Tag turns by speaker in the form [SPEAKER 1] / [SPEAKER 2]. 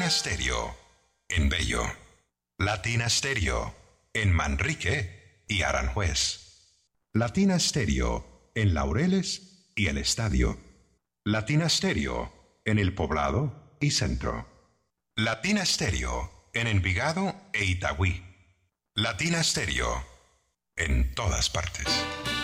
[SPEAKER 1] Latina Stereo en Bello. Latina Stereo en Manrique y Aranjuez. Latina Stereo en Laureles y El Estadio. Latina Stereo en El Poblado y Centro. Latina Stereo en Envigado e Itagüí. Latina Stereo en todas partes.